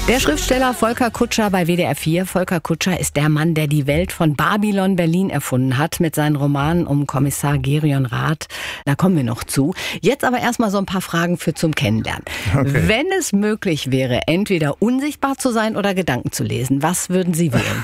Der Schriftsteller Volker Kutscher bei WDR 4. Volker Kutscher ist der Mann, der die Welt von Babylon Berlin erfunden hat mit seinen Romanen um Kommissar Gerion Rath. Da kommen wir noch zu. Jetzt aber erstmal so ein paar Fragen zum Kennenlernen. Okay. Wenn es möglich wäre, entweder unsichtbar zu sein oder Gedanken zu lesen, was würden Sie wählen?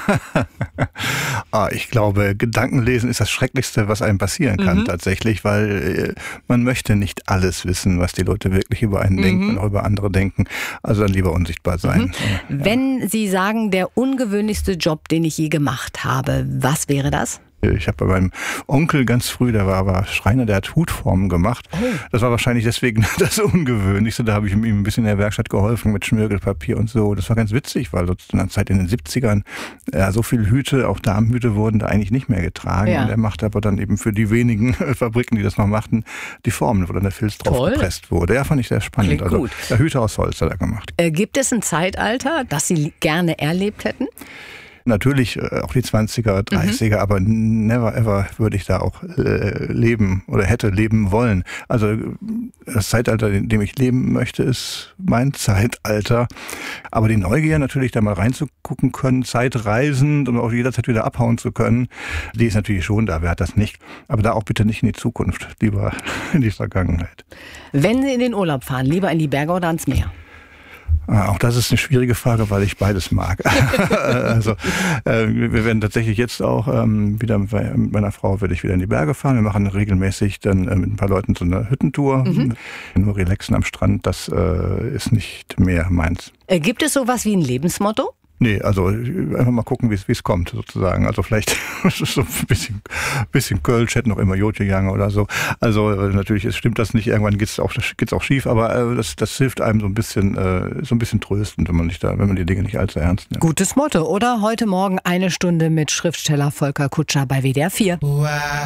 Ich glaube, Gedankenlesen ist das Schrecklichste, was einem passieren kann tatsächlich, weil man möchte nicht alles wissen, was die Leute wirklich über einen denken und auch über andere denken. Also dann lieber unsichtbar sein. Ja. Wenn Sie sagen, der ungewöhnlichste Job, den ich je gemacht habe, was wäre das? Ich habe bei meinem Onkel ganz früh, der war aber Schreiner, der hat Hutformen gemacht. Oh. Das war wahrscheinlich deswegen das Ungewöhnlichste. Da habe ich ihm ein bisschen in der Werkstatt geholfen mit Schmirgelpapier und so. Das war ganz witzig, weil zu einer Zeit in den 70ern so viele Hüte, auch Damenhüte, wurden da eigentlich nicht mehr getragen. Ja. Und er machte aber dann eben für die wenigen Fabriken, die das noch machten, die Formen, wo dann der Filz drauf gepresst wurde. Ja, fand ich sehr spannend. Klingt gut. Also, Hüte aus Holz hat er gemacht. Gibt es ein Zeitalter, das Sie gerne erlebt hätten? Natürlich auch die 20er, 30er, aber never ever würde ich da auch leben oder hätte leben wollen. Also das Zeitalter, in dem ich leben möchte, ist mein Zeitalter. Aber die Neugier natürlich, da mal reinzugucken können, zeitreisend und auch jederzeit wieder abhauen zu können, die ist natürlich schon da, wer hat das nicht. Aber da auch bitte nicht in die Zukunft, lieber in die Vergangenheit. Wenn Sie in den Urlaub fahren, lieber in die Berge oder ans Meer? Auch das ist eine schwierige Frage, weil ich beides mag. Also wir werden tatsächlich jetzt auch wieder mit meiner Frau werde ich wieder in die Berge fahren. Wir machen regelmäßig dann mit ein paar Leuten so eine Hüttentour. Nur relaxen am Strand, das ist nicht mehr meins. Gibt es sowas wie ein Lebensmotto? Nee, also einfach mal gucken, wie es kommt sozusagen. Also vielleicht so ein bisschen Kölsch, hätte noch immer Jod gegangen oder so. Also natürlich stimmt das nicht, irgendwann geht's auch schief, aber das hilft einem so ein bisschen tröstend, wenn man die Dinge nicht allzu ernst nimmt. Gutes Motto, oder? Heute Morgen 1 Stunde mit Schriftsteller Volker Kutscher bei WDR 4. Wow.